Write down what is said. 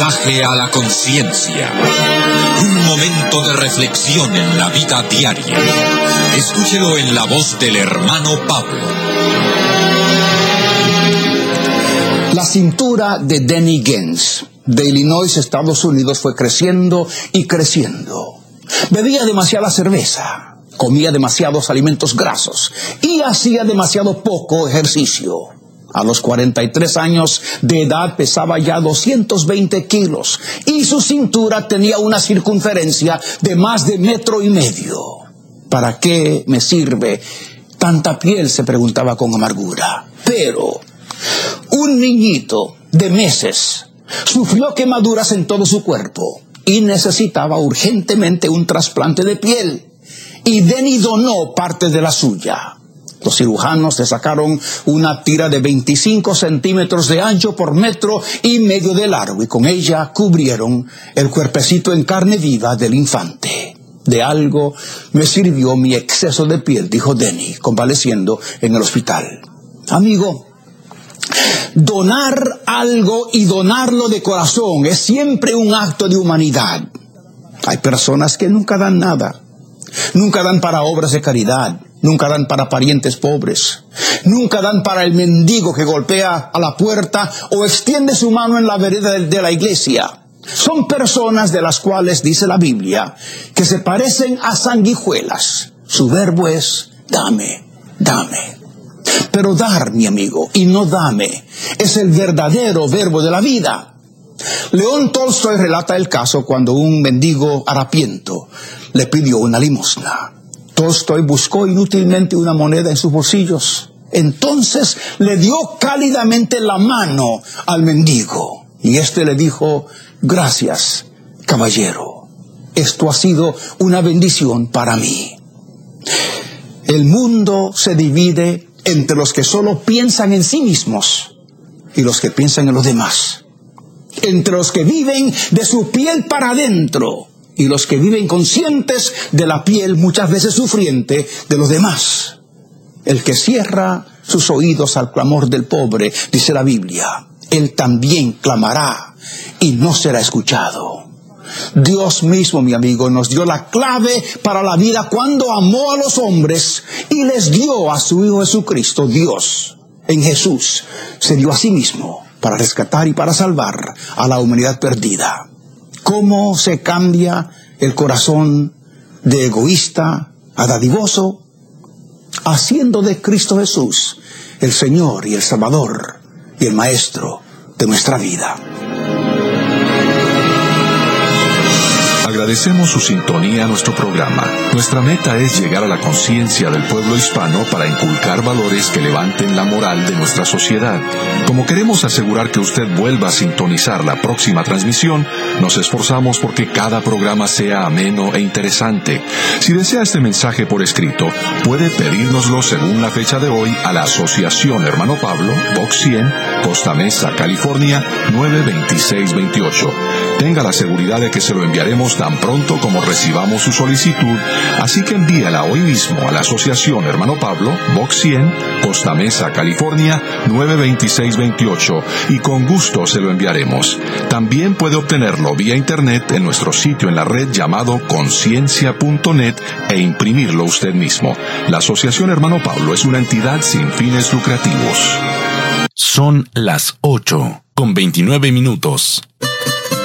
Mensaje a la conciencia. Un momento de reflexión en la vida diaria. Escúchelo en la voz del hermano Pablo. La cintura de Denny Gens, de Illinois, Estados Unidos, fue creciendo y creciendo. Bebía demasiada cerveza, comía demasiados alimentos grasos y hacía demasiado poco ejercicio. A los 43 años de edad pesaba ya 220 kilos y su cintura tenía una circunferencia de más de 1,5 metros. ¿Para qué me sirve tanta piel?, se preguntaba con amargura. Pero un niñito de meses sufrió quemaduras en todo su cuerpo y necesitaba urgentemente un trasplante de piel. Y Denny donó parte de la suya. Los cirujanos le sacaron una tira de 25 centímetros de ancho por 1,5 metros de largo y con ella cubrieron el cuerpecito en carne viva del infante. De algo me sirvió mi exceso de piel, dijo Denny, convaleciendo en el hospital. Amigo, donar algo y donarlo de corazón es siempre un acto de humanidad. Hay personas que nunca dan nada. Nunca dan para obras de caridad, nunca dan para parientes pobres, nunca dan para el mendigo que golpea a la puerta o extiende su mano en la vereda de la iglesia. Son personas de las cuales dice la Biblia que se parecen a sanguijuelas. Su verbo es dame, dame. Pero dar, mi amigo, y no dame, es el verdadero verbo de la vida. León Tolstoy relata el caso cuando un mendigo harapiento le pidió una limosna. Tolstoy buscó inútilmente una moneda en sus bolsillos. Entonces le dio cálidamente la mano al mendigo. Y éste le dijo: gracias, caballero. Esto ha sido una bendición para mí. El mundo se divide entre los que solo piensan en sí mismos y los que piensan en los demás. Entre los que viven de su piel para adentro y los que viven conscientes de la piel muchas veces sufriente de los demás. El que cierra sus oídos al clamor del pobre, dice la Biblia, él también clamará y no será escuchado. Dios mismo, mi amigo, nos dio la clave para la vida cuando amó a los hombres y les dio a su Hijo Jesucristo. Dios, en Jesús, se dio a sí mismo para rescatar y para salvar a la humanidad perdida. ¿Cómo se cambia el corazón de egoísta a dadivoso? Haciendo de Cristo Jesús el Señor y el Salvador y el Maestro de nuestra vida. Agradecemos su sintonía a nuestro programa. Nuestra meta es llegar a la conciencia del pueblo hispano para inculcar valores que levanten la moral de nuestra sociedad. Como queremos asegurar que usted vuelva a sintonizar la próxima transmisión, nos esforzamos porque cada programa sea ameno e interesante. Si desea este mensaje por escrito, puede pedírnoslo según la fecha de hoy a la Asociación Hermano Pablo, Box 100, Costa Mesa, California, 92628. Tenga la seguridad de que se lo enviaremos tan pronto como recibamos su solicitud, así que envíala hoy mismo a la Asociación Hermano Pablo, Box 100, Costa Mesa, California, 92628, y con gusto se lo enviaremos. También puede obtenerlo vía internet en nuestro sitio en la red llamado conciencia.net e imprimirlo usted mismo. La Asociación Hermano Pablo es una entidad sin fines lucrativos. Son las 8:29.